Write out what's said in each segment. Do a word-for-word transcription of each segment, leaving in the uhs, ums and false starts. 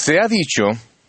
Se ha dicho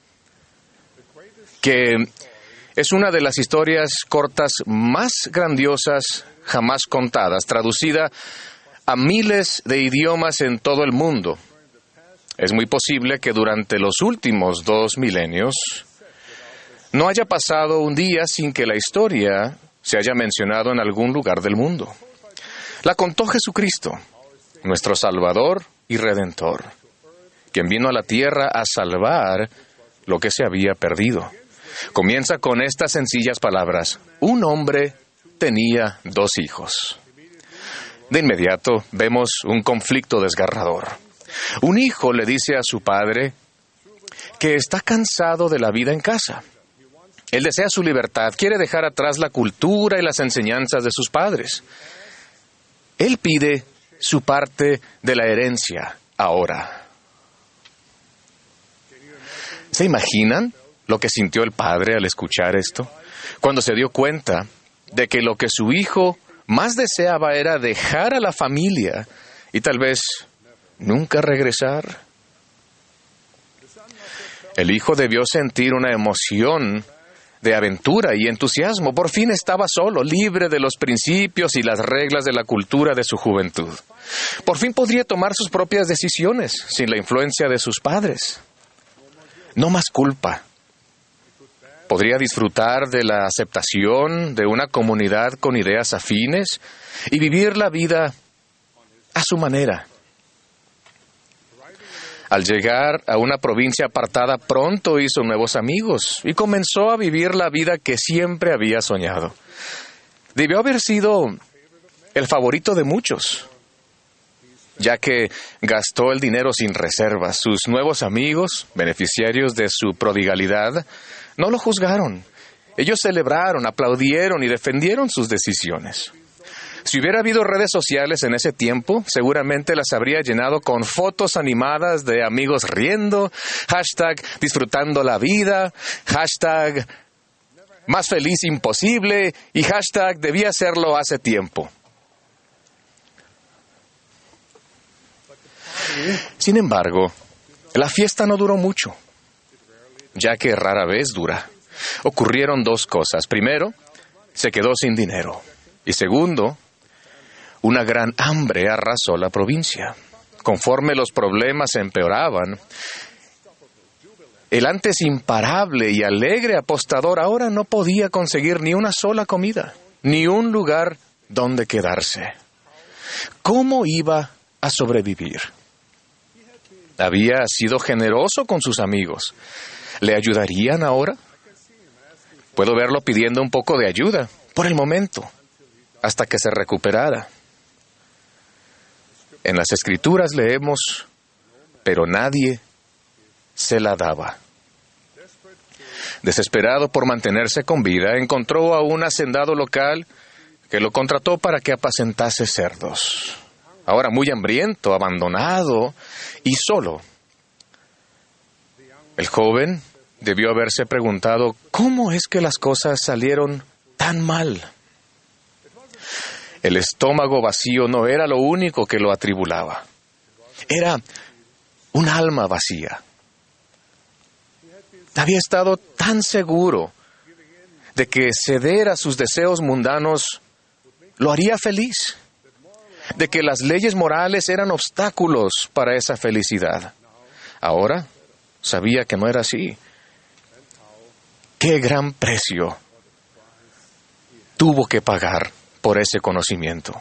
que es una de las historias cortas más grandiosas jamás contadas, traducida a miles de idiomas en todo el mundo. Es muy posible que durante los últimos dos milenios no haya pasado un día sin que la historia se haya mencionado en algún lugar del mundo. La contó Jesucristo, nuestro Salvador y Redentor, quien vino a la tierra a salvar lo que se había perdido. Comienza con estas sencillas palabras: un hombre tenía dos hijos. De inmediato vemos un conflicto desgarrador. Un hijo le dice a su padre que está cansado de la vida en casa. Él desea su libertad, quiere dejar atrás la cultura y las enseñanzas de sus padres. Él pide su parte de la herencia ahora. ¿Se imaginan lo que sintió el padre al escuchar esto? Cuando se dio cuenta de que lo que su hijo más deseaba era dejar a la familia y tal vez nunca regresar. El hijo debió sentir una emoción de aventura y entusiasmo. Por fin estaba solo, libre de los principios y las reglas de la cultura de su juventud. Por fin podría tomar sus propias decisiones sin la influencia de sus padres. No más culpa. Podría disfrutar de la aceptación de una comunidad con ideas afines y vivir la vida a su manera. Al llegar a una provincia apartada, pronto hizo nuevos amigos y comenzó a vivir la vida que siempre había soñado. Debió haber sido el favorito de muchos, ya que gastó el dinero sin reservas. Sus nuevos amigos, beneficiarios de su prodigalidad, no lo juzgaron. Ellos celebraron, aplaudieron y defendieron sus decisiones. Si hubiera habido redes sociales en ese tiempo, seguramente las habría llenado con fotos animadas de amigos riendo, hashtag disfrutando la vida, hashtag más feliz imposible y hashtag debía hacerlo hace tiempo. Sin embargo, la fiesta no duró mucho, ya que rara vez dura. Ocurrieron dos cosas. Primero, se quedó sin dinero. Y segundo, una gran hambre arrasó la provincia. Conforme los problemas empeoraban, el antes imparable y alegre apostador ahora no podía conseguir ni una sola comida, ni un lugar donde quedarse. ¿Cómo iba a sobrevivir? Había sido generoso con sus amigos. ¿Le ayudarían ahora? Puedo verlo pidiendo un poco de ayuda, por el momento, hasta que se recuperara. En las Escrituras leemos, pero nadie se la daba. Desesperado por mantenerse con vida, encontró a un hacendado local que lo contrató para que apacentase cerdos. Ahora muy hambriento, abandonado y solo, el joven debió haberse preguntado, ¿cómo es que las cosas salieron tan mal? El estómago vacío no era lo único que lo atribulaba. Era un alma vacía. Había estado tan seguro de que ceder a sus deseos mundanos lo haría feliz, de que las leyes morales eran obstáculos para esa felicidad. Ahora sabía que no era así. ¡Qué gran precio tuvo que pagar por ese conocimiento!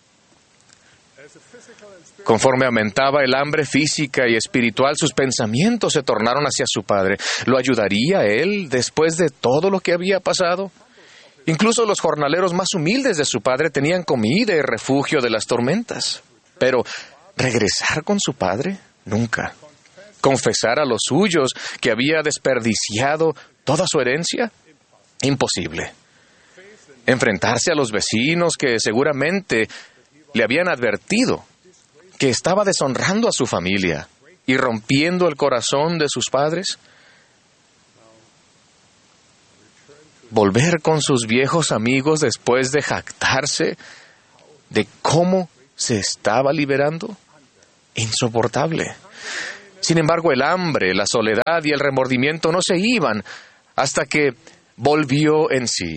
Conforme aumentaba el hambre física y espiritual, sus pensamientos se tornaron hacia su padre. ¿Lo ayudaría él después de todo lo que había pasado? Incluso los jornaleros más humildes de su padre tenían comida y refugio de las tormentas. Pero, ¿regresar con su padre? Nunca. ¿Confesar a los suyos que había desperdiciado toda su herencia? Imposible. Enfrentarse a los vecinos que seguramente le habían advertido que estaba deshonrando a su familia y rompiendo el corazón de sus padres. Volver con sus viejos amigos después de jactarse de cómo se estaba liberando. Insoportable. Sin embargo, el hambre, la soledad y el remordimiento no se iban hasta que volvió en sí.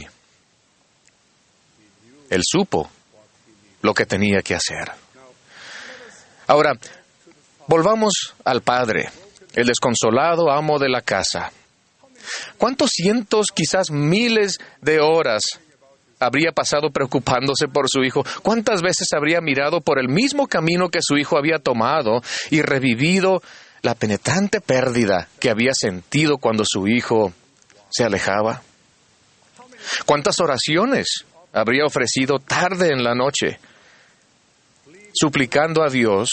Él supo lo que tenía que hacer. Ahora, volvamos al padre, el desconsolado amo de la casa. ¿Cuántos cientos, quizás miles de horas habría pasado preocupándose por su hijo? ¿Cuántas veces habría mirado por el mismo camino que su hijo había tomado y revivido la penetrante pérdida que había sentido cuando su hijo se alejaba? ¿Cuántas oraciones habría ofrecido tarde en la noche, suplicando a Dios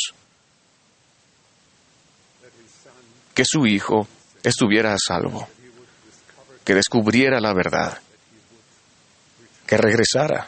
que su hijo estuviera a salvo, que descubriera la verdad, que regresara?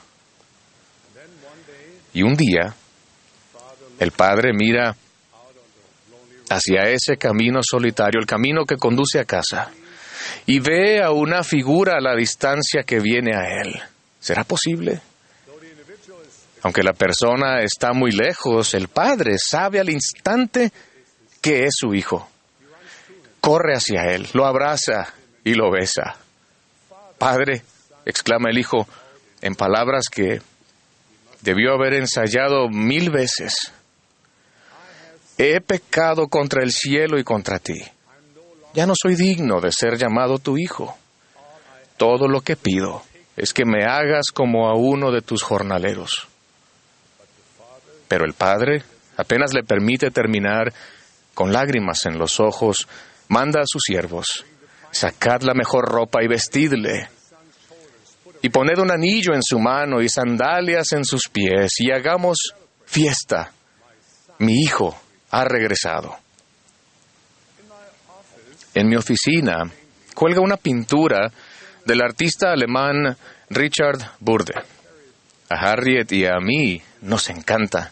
Y un día, el padre mira hacia ese camino solitario, el camino que conduce a casa, y ve a una figura a la distancia que viene a él. ¿Será posible? Aunque la persona está muy lejos, el padre sabe al instante que es su hijo. Corre hacia él, lo abraza y lo besa. «Padre», exclama el hijo, en palabras que debió haber ensayado mil veces, «he pecado contra el cielo y contra ti. Ya no soy digno de ser llamado tu hijo. Todo lo que pido es que me hagas como a uno de tus jornaleros». Pero el padre apenas le permite terminar, con lágrimas en los ojos, manda a sus siervos: «Sacad la mejor ropa y vestidle, y poned un anillo en su mano y sandalias en sus pies, y hagamos fiesta. Mi hijo ha regresado». En mi oficina cuelga una pintura del artista alemán Richard Burde. A Harriet y a mí nos encanta.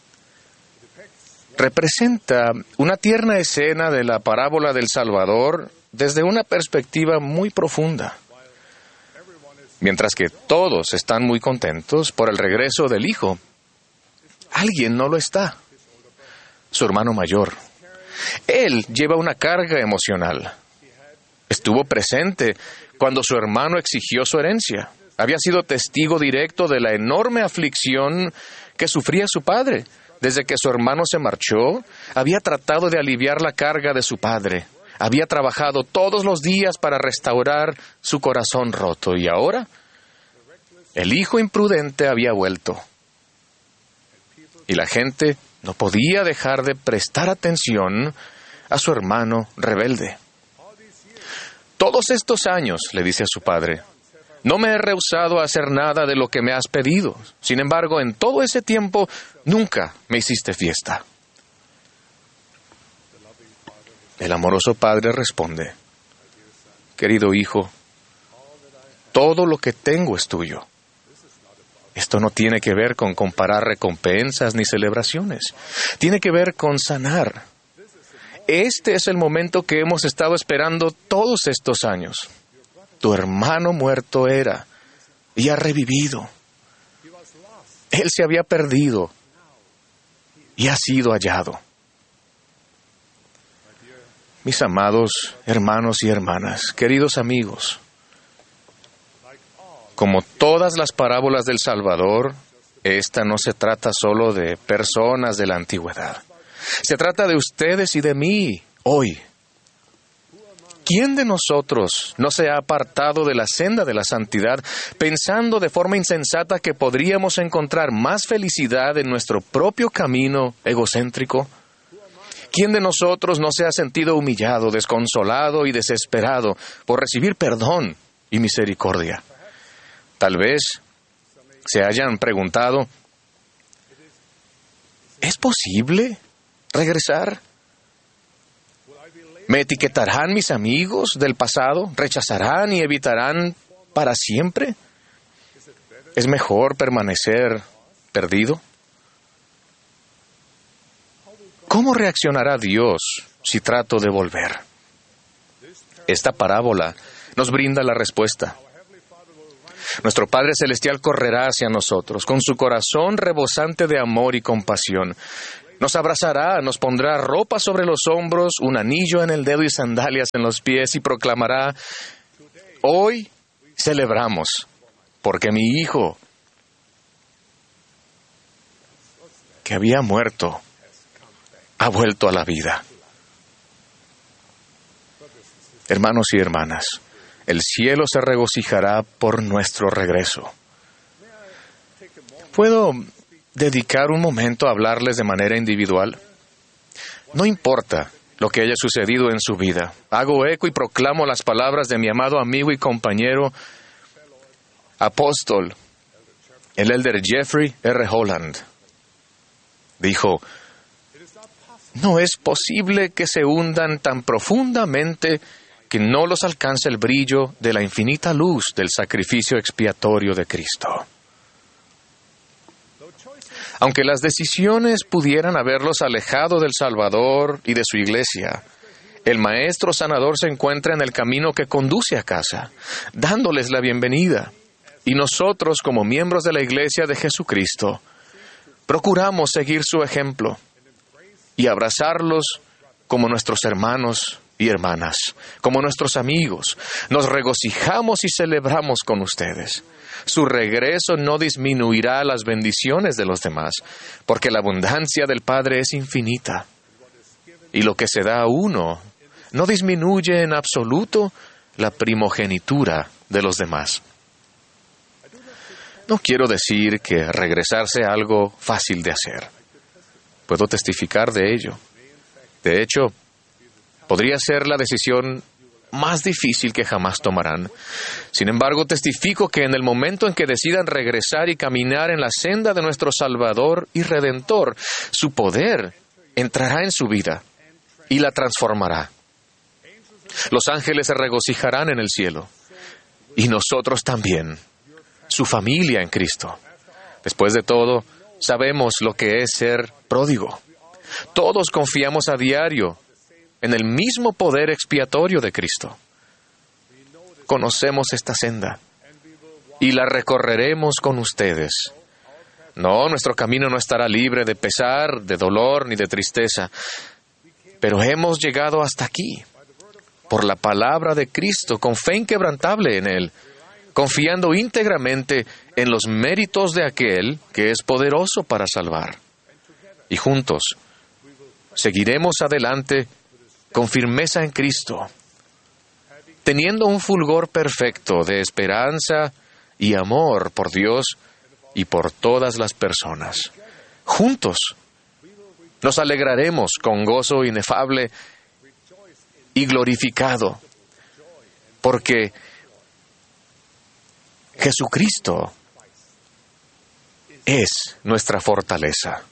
Representa una tierna escena de la parábola del Salvador desde una perspectiva muy profunda. Mientras que todos están muy contentos por el regreso del hijo, alguien no lo está: su hermano mayor. Él lleva una carga emocional. Estuvo presente cuando su hermano exigió su herencia. Había sido testigo directo de la enorme aflicción que sufría su padre. Desde que su hermano se marchó, había tratado de aliviar la carga de su padre. Había trabajado todos los días para restaurar su corazón roto. Y ahora, el hijo imprudente había vuelto. Y la gente no podía dejar de prestar atención a su hermano rebelde. «Todos estos años», le dice a su padre, «no me he rehusado a hacer nada de lo que me has pedido. Sin embargo, en todo ese tiempo, nunca me hiciste fiesta». El amoroso padre responde: «Querido hijo, todo lo que tengo es tuyo. Esto no tiene que ver con comparar recompensas ni celebraciones. Tiene que ver con sanar. Este es el momento que hemos estado esperando todos estos años. Tu hermano muerto era y ha revivido. Él se había perdido y ha sido hallado». Mis amados hermanos y hermanas, queridos amigos, como todas las parábolas del Salvador, esta no se trata solo de personas de la antigüedad. Se trata de ustedes y de mí, hoy. ¿Quién de nosotros no se ha apartado de la senda de la santidad pensando de forma insensata que podríamos encontrar más felicidad en nuestro propio camino egocéntrico? ¿Quién de nosotros no se ha sentido humillado, desconsolado y desesperado por recibir perdón y misericordia? Tal vez se hayan preguntado: ¿es posible regresar? ¿Me etiquetarán mis amigos del pasado? ¿Rechazarán y evitarán para siempre? ¿Es mejor permanecer perdido? ¿Cómo reaccionará Dios si trato de volver? Esta parábola nos brinda la respuesta. Nuestro Padre Celestial correrá hacia nosotros con su corazón rebosante de amor y compasión. Nos abrazará, nos pondrá ropa sobre los hombros, un anillo en el dedo y sandalias en los pies y proclamará: hoy celebramos, porque mi hijo, que había muerto, ha vuelto a la vida. Hermanos y hermanas, el cielo se regocijará por nuestro regreso. ¿Puedo dedicar un momento a hablarles de manera individual? No importa lo que haya sucedido en su vida. Hago eco y proclamo las palabras de mi amado amigo y compañero apóstol, el elder Jeffrey R. Holland. Dijo: no es posible que se hundan tan profundamente que no los alcance el brillo de la infinita luz del sacrificio expiatorio de Cristo. Aunque las decisiones pudieran haberlos alejado del Salvador y de su iglesia, el Maestro Sanador se encuentra en el camino que conduce a casa, dándoles la bienvenida. Y nosotros, como miembros de la Iglesia de Jesucristo, procuramos seguir su ejemplo y abrazarlos como nuestros hermanos y hermanas, como nuestros amigos. Nos regocijamos y celebramos con ustedes. Su regreso no disminuirá las bendiciones de los demás, porque la abundancia del Padre es infinita. Y lo que se da a uno no disminuye en absoluto la primogenitura de los demás. No quiero decir que regresar sea algo fácil de hacer. Puedo testificar de ello. De hecho, podría ser la decisión más difícil que jamás tomarán. Sin embargo, testifico que en el momento en que decidan regresar y caminar en la senda de nuestro Salvador y Redentor, su poder entrará en su vida y la transformará. Los ángeles se regocijarán en el cielo, y nosotros también, su familia en Cristo. Después de todo, sabemos lo que es ser pródigo. Todos confiamos a diario en el mismo poder expiatorio de Cristo. Conocemos esta senda y la recorreremos con ustedes. No, nuestro camino no estará libre de pesar, de dolor ni de tristeza, pero hemos llegado hasta aquí por la palabra de Cristo, con fe inquebrantable en Él, confiando íntegramente en los méritos de aquel que es poderoso para salvar. Y juntos seguiremos adelante con firmeza en Cristo, teniendo un fulgor perfecto de esperanza y amor por Dios y por todas las personas. Juntos nos alegraremos con gozo inefable y glorificado, porque Jesucristo es nuestra fortaleza.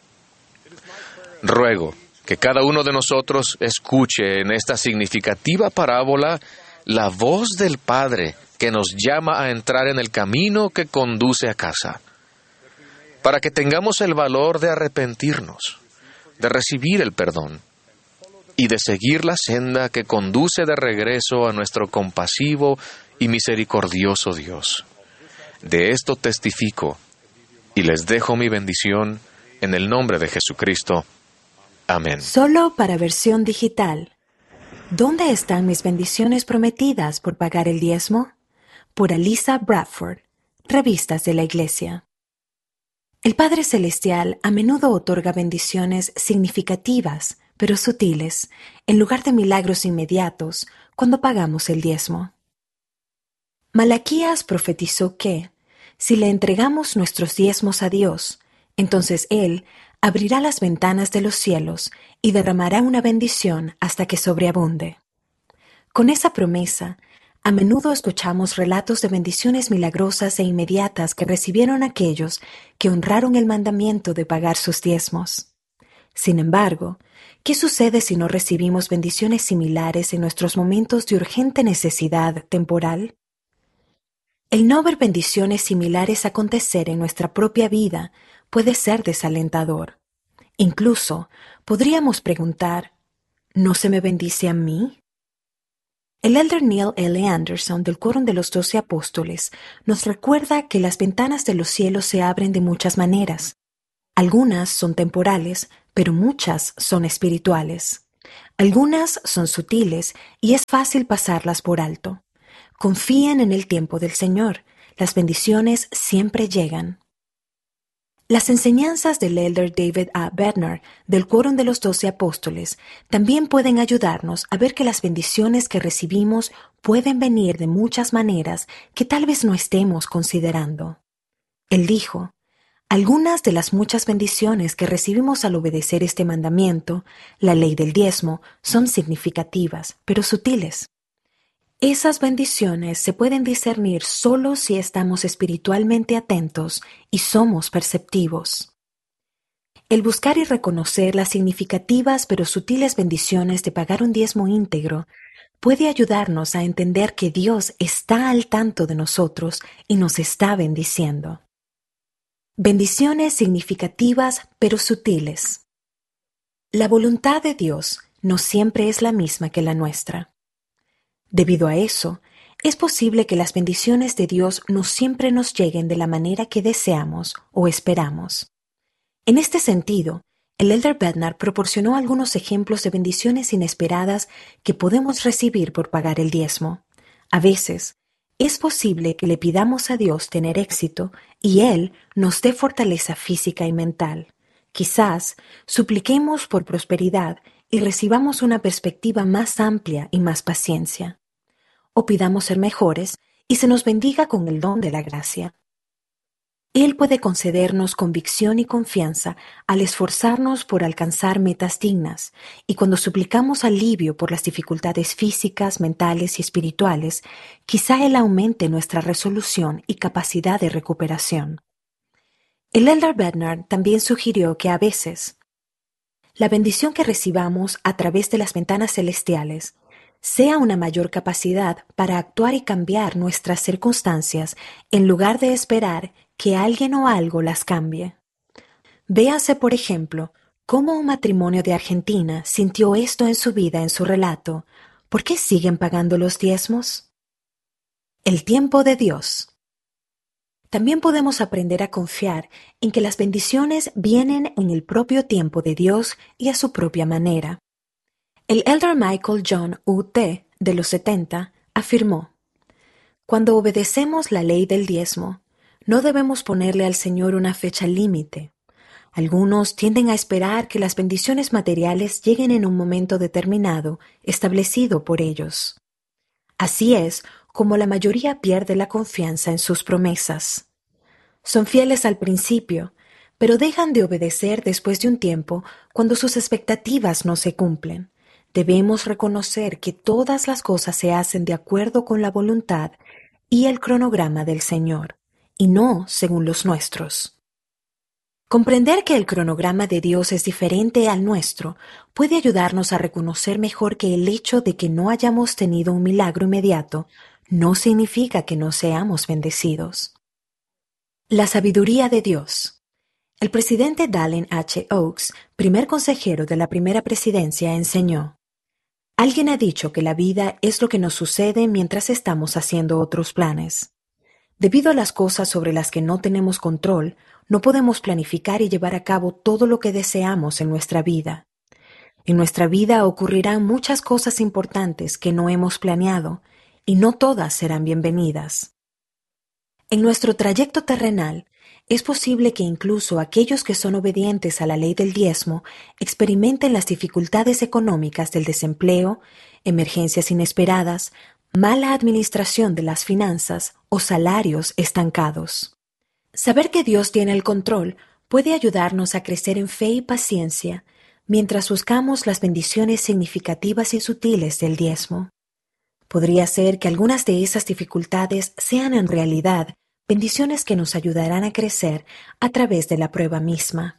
Ruego que cada uno de nosotros escuche en esta significativa parábola la voz del Padre que nos llama a entrar en el camino que conduce a casa, para que tengamos el valor de arrepentirnos, de recibir el perdón y de seguir la senda que conduce de regreso a nuestro compasivo y misericordioso Dios. De esto testifico y les dejo mi bendición en el nombre de Jesucristo. Amén. Solo para versión digital. ¿Dónde están mis bendiciones prometidas por pagar el diezmo? Por Alisa Bradford, Revistas de la Iglesia. El Padre Celestial a menudo otorga bendiciones significativas, pero sutiles, en lugar de milagros inmediatos, cuando pagamos el diezmo. Malaquías profetizó que, si le entregamos nuestros diezmos a Dios, entonces Él abrirá las ventanas de los cielos y derramará una bendición hasta que sobreabunde. Con esa promesa, a menudo escuchamos relatos de bendiciones milagrosas e inmediatas que recibieron aquellos que honraron el mandamiento de pagar sus diezmos. Sin embargo, ¿qué sucede si no recibimos bendiciones similares en nuestros momentos de urgente necesidad temporal? El no ver bendiciones similares acontecer en nuestra propia vida puede ser desalentador. Incluso podríamos preguntar, ¿no se me bendice a mí? El elder Neil L. Anderson del Quórum de los Doce Apóstoles nos recuerda que las ventanas de los cielos se abren de muchas maneras. Algunas son temporales, pero muchas son espirituales. Algunas son sutiles y es fácil pasarlas por alto. Confíen en el tiempo del Señor. Las bendiciones siempre llegan. Las enseñanzas del elder David A. Bednar del Quórum de los Doce Apóstoles también pueden ayudarnos a ver que las bendiciones que recibimos pueden venir de muchas maneras que tal vez no estemos considerando. Él dijo: algunas de las muchas bendiciones que recibimos al obedecer este mandamiento, la ley del diezmo, son significativas, pero sutiles. Esas bendiciones se pueden discernir solo si estamos espiritualmente atentos y somos perceptivos. El buscar y reconocer las significativas pero sutiles bendiciones de pagar un diezmo íntegro puede ayudarnos a entender que Dios está al tanto de nosotros y nos está bendiciendo. Bendiciones significativas pero sutiles. La voluntad de Dios no siempre es la misma que la nuestra. Debido a eso, es posible que las bendiciones de Dios no siempre nos lleguen de la manera que deseamos o esperamos. En este sentido, el elder Bednar proporcionó algunos ejemplos de bendiciones inesperadas que podemos recibir por pagar el diezmo. A veces, es posible que le pidamos a Dios tener éxito y Él nos dé fortaleza física y mental. Quizás supliquemos por prosperidad y recibamos una perspectiva más amplia y más paciencia. O pidamos ser mejores y se nos bendiga con el don de la gracia. Él puede concedernos convicción y confianza al esforzarnos por alcanzar metas dignas, y cuando suplicamos alivio por las dificultades físicas, mentales y espirituales, quizá Él aumente nuestra resolución y capacidad de recuperación. El elder Bednar también sugirió que a veces la bendición que recibamos a través de las ventanas celestiales sea una mayor capacidad para actuar y cambiar nuestras circunstancias en lugar de esperar que alguien o algo las cambie. Véase, por ejemplo, cómo un matrimonio de Argentina sintió esto en su vida en su relato. ¿Por qué siguen pagando los diezmos? El tiempo de Dios. También podemos aprender a confiar en que las bendiciones vienen en el propio tiempo de Dios y a su propia manera. El elder Michael John U T de los setenta afirmó: cuando obedecemos la ley del diezmo, no debemos ponerle al Señor una fecha límite. Algunos tienden a esperar que las bendiciones materiales lleguen en un momento determinado, establecido por ellos. Así es como la mayoría pierde la confianza en sus promesas. Son fieles al principio, pero dejan de obedecer después de un tiempo cuando sus expectativas no se cumplen. Debemos reconocer que todas las cosas se hacen de acuerdo con la voluntad y el cronograma del Señor, y no según los nuestros. Comprender que el cronograma de Dios es diferente al nuestro puede ayudarnos a reconocer mejor que el hecho de que no hayamos tenido un milagro inmediato no significa que no seamos bendecidos. La sabiduría de Dios. El presidente Dallin H. Oaks, primer consejero de la primera presidencia, enseñó: alguien ha dicho que la vida es lo que nos sucede mientras estamos haciendo otros planes. Debido a las cosas sobre las que no tenemos control, no podemos planificar y llevar a cabo todo lo que deseamos en nuestra vida. En nuestra vida ocurrirán muchas cosas importantes que no hemos planeado, y no todas serán bienvenidas. En nuestro trayecto terrenal, es posible que incluso aquellos que son obedientes a la ley del diezmo experimenten las dificultades económicas del desempleo, emergencias inesperadas, mala administración de las finanzas o salarios estancados. Saber que Dios tiene el control puede ayudarnos a crecer en fe y paciencia mientras buscamos las bendiciones significativas y sutiles del diezmo. Podría ser que algunas de esas dificultades sean en realidad bendiciones que nos ayudarán a crecer a través de la prueba misma.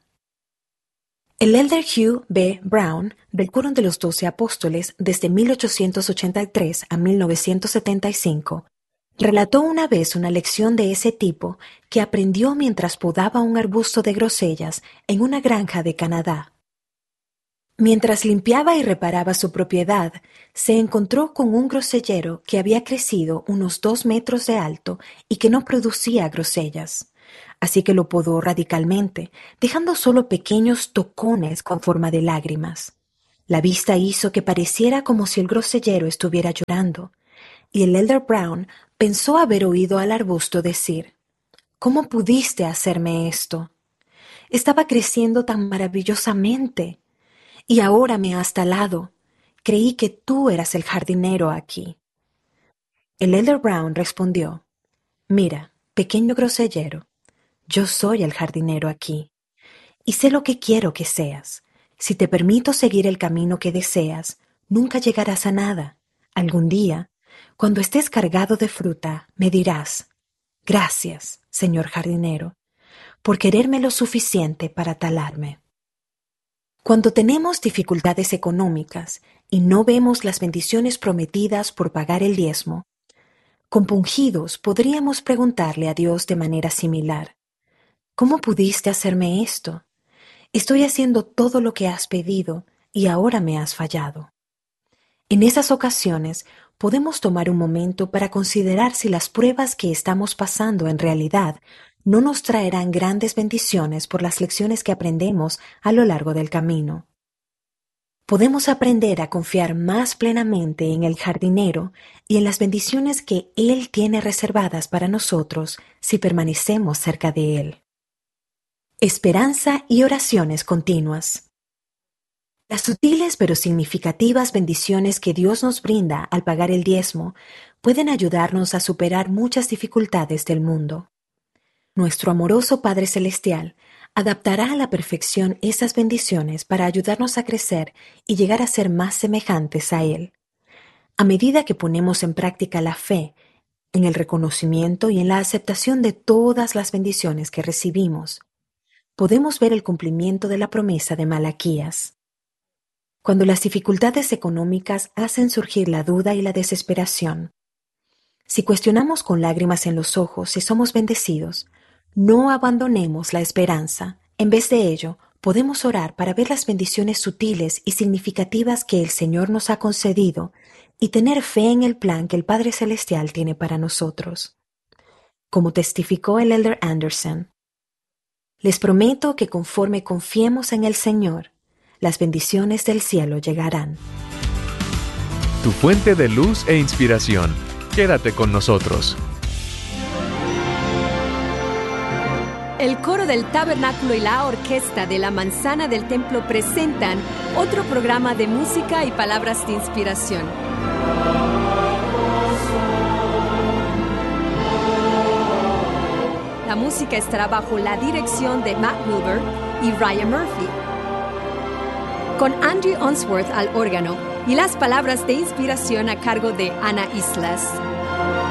El elder Hugh B. Brown, del Quórum de los Doce Apóstoles desde mil ochocientos ochenta y tres a mil novecientos setenta y cinco, relató una vez una lección de ese tipo que aprendió mientras podaba un arbusto de grosellas en una granja de Canadá. Mientras limpiaba y reparaba su propiedad, se encontró con un grosellero que había crecido unos dos metros de alto y que no producía grosellas. así que lo podó radicalmente, dejando solo pequeños tocones con forma de lágrimas. La vista hizo que pareciera como si el grosellero estuviera llorando, y el Elder Brown pensó haber oído al arbusto decir: «¿Cómo pudiste hacerme esto? Estaba creciendo tan maravillosamente, y ahora me has talado. Creí que tú eras el jardinero aquí». El Elder Brown respondió: «Mira, pequeño grosellero, yo soy el jardinero aquí, y sé lo que quiero que seas. Si te permito seguir el camino que deseas, nunca llegarás a nada. Algún día, cuando estés cargado de fruta, me dirás: gracias, señor jardinero, por quererme lo suficiente para talarme». Cuando tenemos dificultades económicas y no vemos las bendiciones prometidas por pagar el diezmo, compungidos podríamos preguntarle a Dios de manera similar: «¿Cómo pudiste hacerme esto? Estoy haciendo todo lo que has pedido y ahora me has fallado». En esas ocasiones podemos tomar un momento para considerar si las pruebas que estamos pasando en realidad no nos traerán grandes bendiciones por las lecciones que aprendemos a lo largo del camino. Podemos aprender a confiar más plenamente en el jardinero y en las bendiciones que Él tiene reservadas para nosotros si permanecemos cerca de Él. Esperanza y oraciones continuas. Las sutiles pero significativas bendiciones que Dios nos brinda al pagar el diezmo pueden ayudarnos a superar muchas dificultades del mundo. Nuestro amoroso Padre Celestial adaptará a la perfección esas bendiciones para ayudarnos a crecer y llegar a ser más semejantes a Él. A medida que ponemos en práctica la fe, en el reconocimiento y en la aceptación de todas las bendiciones que recibimos, podemos ver el cumplimiento de la promesa de Malaquías. Cuando las dificultades económicas hacen surgir la duda y la desesperación, si cuestionamos con lágrimas en los ojos si somos bendecidos, no abandonemos la esperanza. En vez de ello, podemos orar para ver las bendiciones sutiles y significativas que el Señor nos ha concedido y tener fe en el plan que el Padre Celestial tiene para nosotros. Como testificó el Elder Anderson: «Les prometo que conforme confiemos en el Señor, las bendiciones del cielo llegarán». Tu fuente de luz e inspiración. Quédate con nosotros. El coro del Tabernáculo y la orquesta de la Manzana del Templo presentan otro programa de música y palabras de inspiración. La música estará bajo la dirección de Matt Wilber y Ryan Murphy, con Andrew Unsworth al órgano y las palabras de inspiración a cargo de Ana Islas.